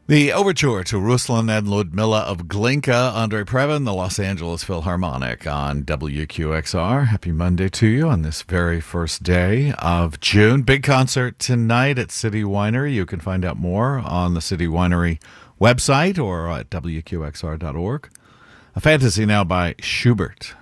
The overture to Ruslan and Ludmilla of Glinka, Andre Previn, the Los Angeles Philharmonic on WQXR. Happy Monday to you on this very first day of June. Big concert tonight at City Winery. You can find out more on the City Winery website or at WQXR.org. A Fantasy Now by Schubert.